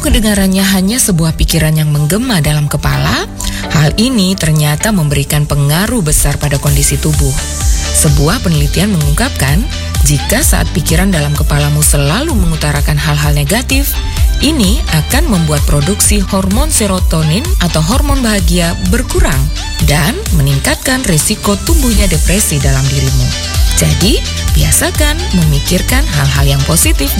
kedengarannya hanya sebuah pikiran yang menggema dalam kepala, hal ini ternyata memberikan pengaruh besar pada kondisi tubuh. Sebuah penelitian mengungkapkan, jika saat pikiran dalam kepalamu selalu mengutarakan hal-hal negatif, ini akan membuat produksi hormon serotonin atau hormon bahagia berkurang dan meningkatkan risiko tumbuhnya depresi dalam dirimu. Jadi, biasakan memikirkan hal-hal yang positif